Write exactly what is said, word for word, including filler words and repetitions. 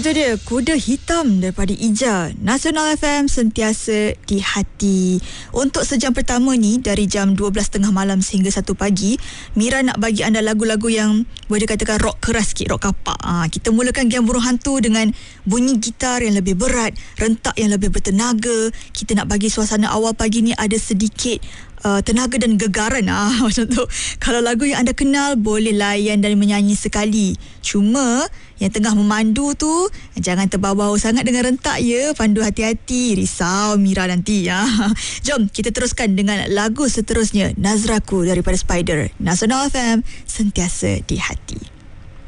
Itu dia Kuda Hitam daripada Ija. Nasional F M, sentiasa di hati. Untuk sejam pertama ni, dari jam dua belas tiga puluh malam sehingga satu pagi, Mira nak bagi anda lagu-lagu yang boleh dikatakan rock keras sikit, rock kapak. ha, Kita mulakan Game Burung Hantu dengan bunyi gitar yang lebih berat, rentak yang lebih bertenaga. Kita nak bagi suasana awal pagi ni ada sedikit Uh, tenaga dan gegaran ah macam tu. Kalau lagu yang anda kenal, boleh layan dan menyanyi sekali. Cuma yang tengah memandu tu jangan terbawa-bawa sangat dengan rentak ya. Pandu hati-hati, risau Mira nanti ya. Jom kita teruskan dengan lagu seterusnya, Nazraku daripada Spider. Nasional F M, sentiasa di hati.